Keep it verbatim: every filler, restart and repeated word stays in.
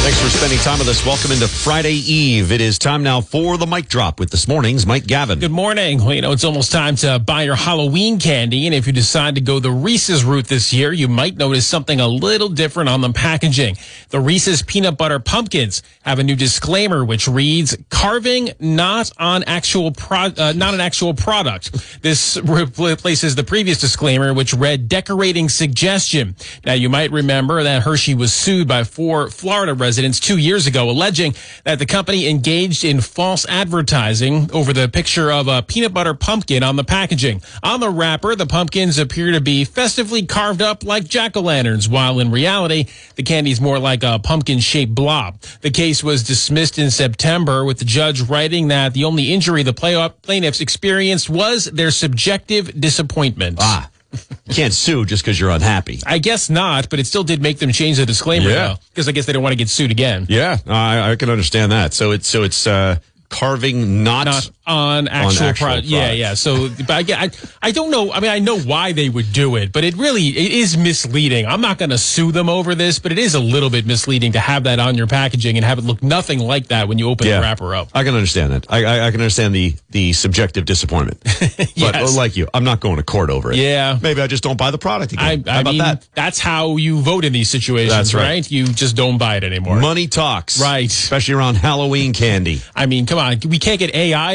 Thanks for spending time with us. Welcome into Friday Eve. It is time now for the Mic Drop with this morning's Mike Gavin. Good morning. Well, you know, it's almost time to buy your Halloween candy, and if you decide to go the Reese's route this year, you might notice something a little different on the packaging. The Reese's Peanut Butter Pumpkins have a new disclaimer which reads, "Carving not on actual pro- uh, not an actual product." This replaces the previous disclaimer which read, "Decorating suggestion." Now, you might remember that Hershey was sued by four Florida residents two years ago, alleging that the company engaged in false advertising over the picture of a peanut butter pumpkin on the packaging. On the wrapper, the pumpkins appear to be festively carved up like jack-o'-lanterns, while in reality, the candy's more like a pumpkin-shaped blob. The case was dismissed in September, with the judge writing that the only injury the play- plaintiffs experienced was their subjective disappointment. Ah. You can't sue just because you're unhappy. I guess not, but it still did make them change the disclaimer, Yeah. though, because I guess they don't want to get sued again. Yeah, I, I can understand that. So it's so it's uh, carving not, Not on actual, actual product. Yeah, products. yeah. So, but I, I, I don't know. I mean, I know why they would do it, but it really it is misleading. I'm not going to sue them over this, but it is a little bit misleading to have that on your packaging and have it look nothing like that when you open Yeah. the wrapper up. I can understand that. I, I, I can understand the the subjective disappointment. But Yes. like you, I'm not going to court over it. Yeah. Maybe I just don't buy the product I, again. How I about mean, that? that's how you vote in these situations, That's right. right? You just don't buy it anymore. Money talks. Right. Especially around Halloween candy. I mean, come on. We can't get A I